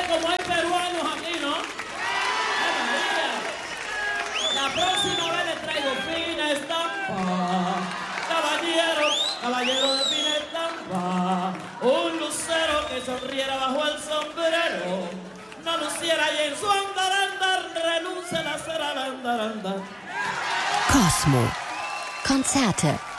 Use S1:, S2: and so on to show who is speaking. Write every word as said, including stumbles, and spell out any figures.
S1: como hay peruanos aquí, ¿no? La próxima vez le traigo fina estampa. Caballero, caballero de fina estampa. Un lucero que sonriera bajo el sombrero. No luciera y en su andar, andar, reluce la cera, andar, andar.
S2: Cosmo. Konzerte